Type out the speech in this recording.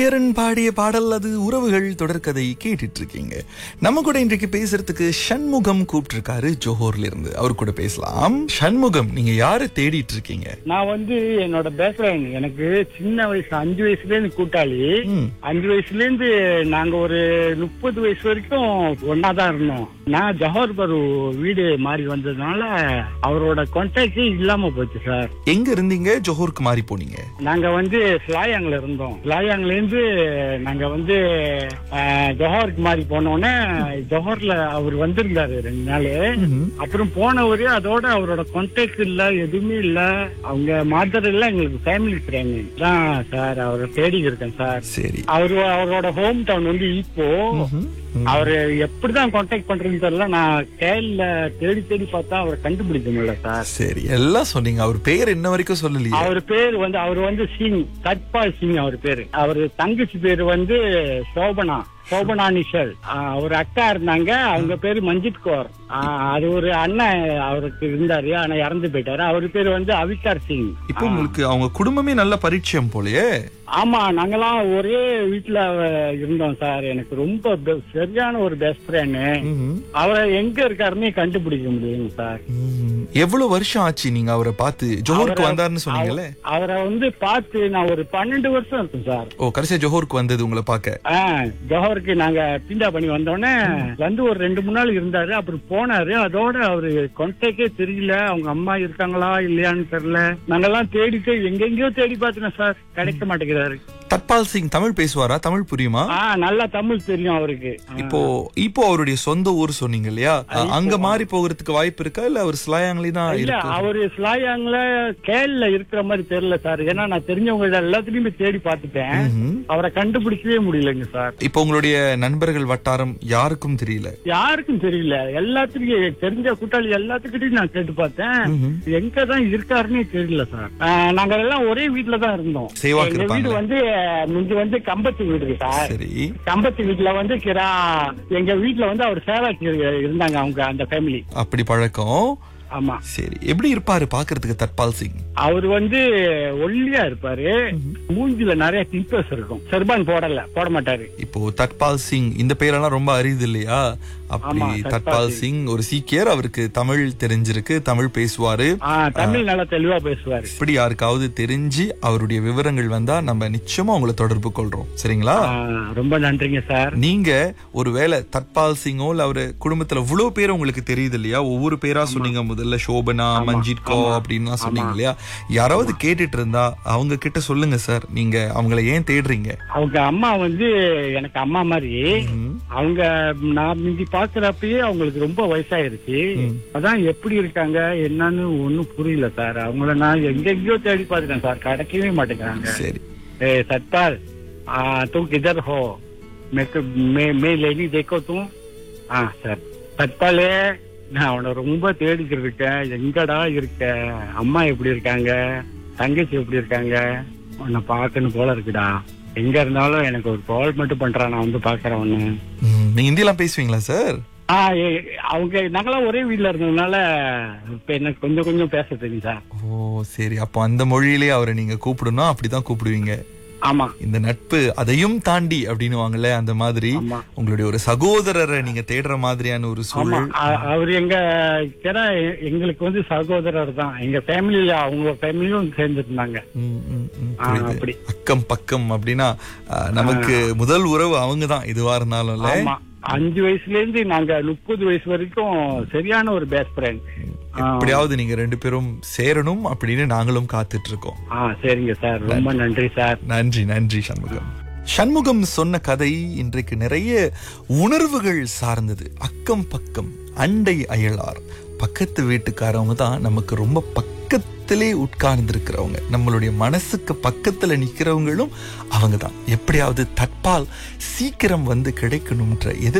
பேரன் பாடிய பாடல் அது உறவுகள் தொடர்கதை கேட்டுட்டு இருக்கீங்க. நம்ம கூட இன்றைக்கு பேசுறதுக்கு சண்முகம் கூப்பிட்டிருக்காரு ஜோஹர்ல இருந்து. அவர் கூட பேசலாம். சண்முகம், நீங்க யாரை தேடிட்டு இருக்கீங்க? நான் என்னோட பேசுறேன். எனக்கு சின்ன வயசு 5 வயசுல இருந்து கூட்டாளி. 5 வயசுல இருந்து நாங்க ஒரு 30 வயசு வரைக்கும் ஒன்னாதான் இருந்தோம். நான் ஜோஹர் பரு வீடு மாறி வந்ததுனால அவரோட கான்டாக்டே இல்லாம போச்சு சார். எங்க இருந்தீங்க ஜோஹருக்கு மாறி போனீங்க? நாங்க ஸ்லாயாங்ல இருந்தோம். ஸ்லாயாங்ல இருந்து நாங்க ஜோஹருக்கு மாறி போனோன்னே ஜோஹர்ல அவர் வந்திருந்தாரு 2 நாள். அப்புறம் போனவரு அதோட அவரோட கான்டாக்ட் இல்ல, எதுவுமே இல்ல. அவங்க மாதர் எல்லாம் எங்களுக்கு ஃபேமிலி ஃப்ரெண்ட் தான் சார். அவரை தேடி இருக்கேன் சார். சரி, அவரோட ஹோம் டவுன் இப்போ அவரு எப்படிதான் கான்டாக்ட் பண்றதுன்னு தெரியல. நான் கேள்ல தேடி தேடி பார்த்தா அவரை கண்டுபிடிக்க முடியல சார். சரி, எல்லாம் சொன்னீங்க. அவர் பேர் என்ன வரைக்கும் சொல்லலையே? அவர் பேர் அவர் சிங், சத்பால் சிங் அவர் பேரு. அவரு தங்கச்சி பேரு சோபனா நிஷல். ஒரு அக்கா இருந்தாங்க, அவங்க பேரு மஞ்சித் கௌர். அது ஒரு அண்ணன் அவருக்கு இருந்தாரு, ஆனா இறந்து போயிட்டாரு. அவரு பேரு அவிகார் சிங். இப்போ உங்களுக்கு அவங்க குடும்பமே நல்ல பரிச்சயம் போலயே? ஆமா, நாங்கெல்லாம் ஒரே வீட்டுல இருந்தோம் சார். எனக்கு ரொம்ப சரியான ஒரு பெஸ்ட் ஃப்ரெண்ட். அவரை எங்க இருக்காருன்னு கண்டுபிடிக்க முடியுங்க சார். எவ்வளவு வருஷம் ஆச்சு நீங்க அவரை பார்த்து? ஜோஹருக்கு வந்தாருன்னு சொன்னீங்கல்ல? அவரை பார்த்து நான் ஒரு 12 வருஷம் இருக்கும் சார். ஓ, கடைசியா ஜோஹருக்கு வந்தது உங்களை பார்க்க? ஜோஹருக்கு நாங்க பிண்டா பண்ணி வந்தோடனே ஒரு 2-3 நாள் இருந்தாரு. அப்புறம் போனாரு. அதோட அவரு கான்டாக்டே தெரியல. அவங்க அம்மா இருக்காங்களா இல்லையான்னு தெரியல. நாங்கெல்லாம் தேடிட்டு எங்கெங்கயோ தேடி பார்த்தோம் சார், கிடைக்க மாட்டேங்கிறாரு. தட்பால் சிங் தமிழ் பேசுவாரா? தமிழ் புரியுமா? நல்லா தமிழ் தெரியும் அவருக்கு. இப்போ அவருடைய சொந்த ஊர் சொன்னீங்க இல்லையா? அங்க மாறி போகிறதுக்கு வாய்ப்பு இருக்கா, இல்ல அவர் ஸ்லாயாங்லி தான்? இல்ல, அவரு ஸ்லாயாங்ல கேள்ல இருக்கிற மாதிரி தெரியல சார். ஏன்னா நான் தெரிஞ்சவங்க எல்லாத்துலயுமே தேடி பார்த்துட்டேன். அவரை கண்டுபிடிக்கவே முடியலங்க சார். இப்போ உங்களுடைய நண்பர்கள் வட்டாரம் யாருக்கும் தெரியல? யாருக்கும் தெரியல. எல்லாத்துக்கும் தெரிஞ்ச கூட்டாளி எல்லாத்துக்கிட்டையும் நான் கேட்டு பார்த்தேன். எங்கதான் இருக்காருன்னே தெரியல சார். நாங்க எல்லாம் ஒரே வீட்டுலதான் இருந்தோம். எங்க வீடு முந்தி கம்பத்து வீடு சார். கம்பத்து வீட்டுல எங்க வீட்டுல அவர் சேவாக்கு இருந்தாங்க, அவங்க அந்த ஃபேமிலி. அப்படி பழக்கம்? ஆமா. சரி, எப்படி இருப்பாரு பாக்குறதுக்கு தட்பால் சிங்? அவர் ஒல்லியா இருப்பாரு. மூஞ்சில நிறைய பிம்பிள்ஸ் இருக்கும். செர்பான் போட மாட்டாரு. இப்போ தட்பால் சிங் இந்த பேரெல்லாம் ரொம்ப அரிது இல்லையா? அப்படி தட்பால் சிங் ஒரு சீக்கியர். அவருக்கு தமிழ் தெரிஞ்சிருக்கு, தமிழ் பேசுவாரு. தமிழ் நல்லா தெளிவா பேசுவாரு. இப்படி யாருக்காவது தெரிஞ்சு அவருடைய விவரங்கள் வந்தா நம்ம நிச்சயமா உங்களை தொடர்பு கொள்றோம். சரிங்களா? ரொம்ப நன்றிங்க சார். நீங்க ஒருவேளை தட்பால் சிங்கோ இல்ல அவரு குடும்பத்துல இவ்வளவு பேர் உங்களுக்கு தெரியுது இல்லையா? ஒவ்வொரு பேரா சொன்னீங்க. முதல்ல சோபனா, மஞ்சித் கோ அப்படின்னு சொன்னீங்க இல்லையா? யாராவது கேட்டுட்டு இருந்தா அவங்க கிட்ட சொல்லுங்க சார், நீங்க அவங்கள ஏன் தேடுறீங்க? அவங்க அம்மா எனக்கு அம்மா மாதிரி. அவங்க நான் மிஞ்சி பாக்குறப்பயே அவங்களுக்கு ரொம்ப வயசாயிருச்சு. அதான் எப்படி இருக்காங்க என்னன்னு ஒண்ணும் புரியல சார். அவங்கள நான் எங்கெங்கயோ தேடி பார்த்துட்டேன் சார், கிடைக்கவே மாட்டேங்கிறாங்க. சரி, சத்பால் तुम किधर हो? मैं लेनी देखो तुम. சார் சத்பால், நான் அவனை ரொம்ப தேடிக்கிட்டு இருக்கேன். எங்கடா இருக்க? அம்மா எப்படி இருக்காங்க? தங்கச்சி எப்படி இருக்காங்க? உன்னை பார்க்கணும் போல இருக்குடா. எங்க இருந்தாலும் எனக்கு ஒரு கால் மட்டும் பண்றான், நான் பாக்குறேன் ஒண்ணு. நீங்க ஹிந்திலாம் பேசுவீங்களா சார்? அவங்க நாங்களாம் ஒரே வீட்டுல இருந்ததுனால இப்ப எனக்கு கொஞ்சம் கொஞ்சம் பேச தெரியும் சார். ஓ சரி, அப்போ அந்த மொழியிலேயே அவரை நீங்க கூப்பிடணும், அப்படிதான் கூப்பிடுவீங்க? ஆமா. இந்த நட்பு அதையும் தாண்டி அப்படின்னு வாங்கல, அந்த மாதிரி உங்களுடைய ஒரு சகோதரரை நீங்க தேடுற மாதிரியான ஒரு சூழல். அவரு எங்களுக்கு சகோதரர் தான். எங்க ஃபேமிலியில அவங்க ஃபேமிலியும் சேர்ந்துருந்தாங்க. அப்படி அக்கம் பக்கம் அப்படின்னா நமக்கு முதல் உறவு அவங்கதான் எதுவா இருந்தாலும். 5 வயசுல இருந்து நாங்க 30 வயசு வரைக்கும் சரியான ஒரு பெஸ்ட் ஃப்ரெண்ட். எப்படியாவது நீங்க 2 பேரும் சேரணும் அப்படின்னு நாங்களும் காத்துட்டு இருக்கோம். சரிங்க சார், ரொம்ப நன்றி சார். நன்றி சண்முகம். சண்முகம் சொன்ன கதை இன்றைக்கு நிறைய உணர்வுகள் சார்ந்தது. அக்கம் பக்கம், அண்டை அயலார், பக்கத்து வீட்டுக்காரவங்க தான் நமக்கு ரொம்ப பக்கத்திலே உட்கார்ந்து இருக்கிறவங்க. நம்மளுடைய மனசுக்கு பக்கத்துல நிக்கிறவங்களும் அவங்க தான். எப்படியாவது தட்பால் சீக்கிரம் கிடைக்கணும்ன்ற